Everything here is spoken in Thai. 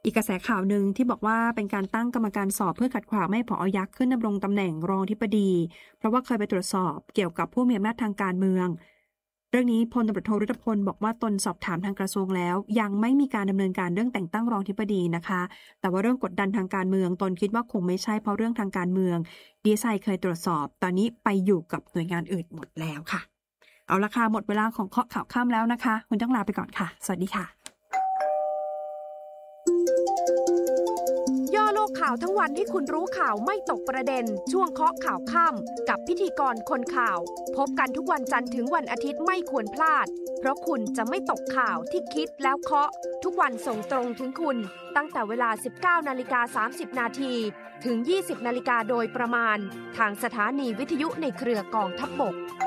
อีกกระแสข่าวหนึ่งที่บอกว่าเป็นการตั้งกรรมการสอบเพื่อขัดขวางไม่ให้ผอ.ยักษ์ขึ้นดำรงตำแหน่งรองอธิบดีเพราะว่าเคยไปตรวจสอบเกี่ยวกับผู้มีอำนาจทางการเมืองเรื่องนี้พลตำรวจโทฤทธิพลบอกว่าตนสอบถามทางกระทรวงแล้วยังไม่มีการดำเนินการเรื่องแต่งตั้งรองอธิบดีนะคะแต่ว่าเรื่องกดดันทางการเมืองตนคิดว่าคงไม่ใช่เพราะเรื่องทางการเมืองDSIเคยตรวจสอบตอนนี้ไปอยู่กับหน่วยงานอื่นหมดแล้วค่ะเอาละค่ะหมดเวลาของเคาะข่าวค่ำแล้วนะคะคุณต้องลาไปก่อนค่ะสวัสดีค่ะย่อโลกข่าวทั้งวันให้คุณรู้ข่าวไม่ตกประเด็นช่วงเคาะข่าวค่ำกับพิธีกรคนข่าวพบกันทุกวันจันทร์ถึงวันอาทิตย์ไม่ควรพลาดเพราะคุณจะไม่ตกข่าวที่คิดแล้วเคาะทุกวันส่งตรงถึงคุณตั้งแต่เวลา 19:30 นาทีถึง 20 นาฬิกาโดยประมาณทางสถานีวิทยุในเครือกองทัพบก